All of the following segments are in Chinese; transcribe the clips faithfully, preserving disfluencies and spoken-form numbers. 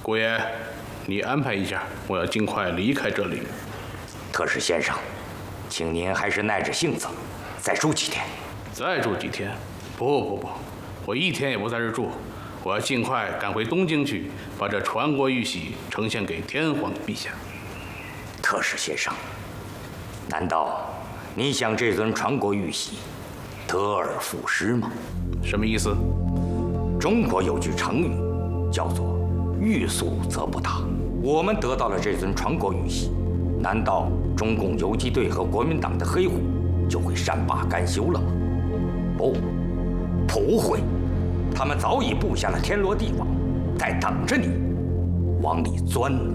顾爷，你安排一下，我要尽快离开这里。 特使先生，请您还是耐着性子，再住几天。 再住几天？不不不，我一天也不在这住，我要尽快赶回东京去，把这传国玉玺呈现给天皇陛下。 特使先生，难道你想这尊传国玉玺得而复失吗？ 什么意思？ 中国有句成语，叫做“欲速则不达”。我们得到了这尊传国玉玺，难道中共游击队和国民党的黑虎就会善罢甘休了吗？不，不会，他们早已布下了天罗地网，在等着你往里钻呢。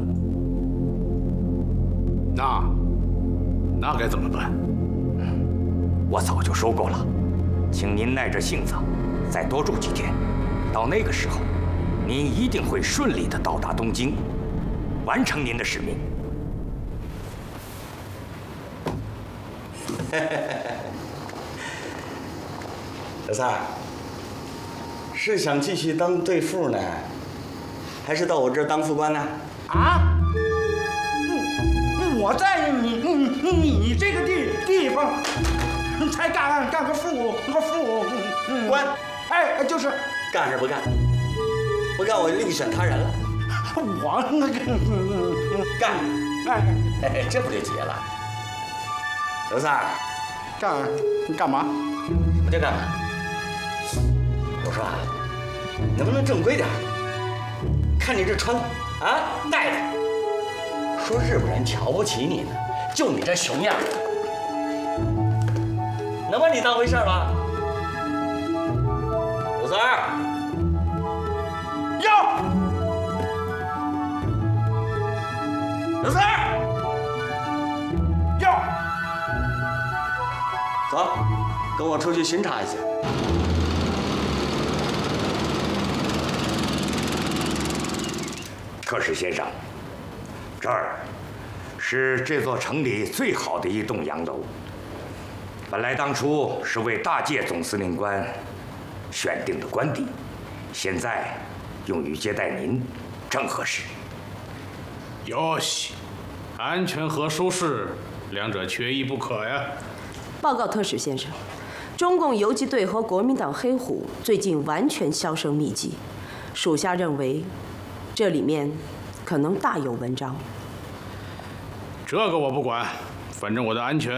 那那该怎么办？ 我早就说过了，请您耐着性子，再多住几天。到那个时候，您一定会顺利地到达东京，完成您的使命。 小三儿，是想继续当队副呢，还是到我这儿当副官呢？ 啊？我在你你你这个地地方，才干干个副个副官， 哎，就是干是不干？不干我另选他人了。 我那个干， 哎哎，这不就结了？刘三儿， 干干嘛？ 什么叫干嘛？我说啊，能不能正规点？看你这穿的啊，戴的，说日本人瞧不起你呢，就你这熊样，能把你当回事吗？刘三儿， 要刘三儿， 要走，跟我出去巡查一下。 特使先生，这儿是这座城里最好的一栋洋楼。本来当初是为大介总司令官选定的官邸，现在用于接待您，正合适。 哟西，安全和舒适两者缺一不可呀。 报告特使先生，中共游击队和国民党黑虎最近完全销声匿迹，属下认为这里面可能大有文章。 这个我不管，反正我的安全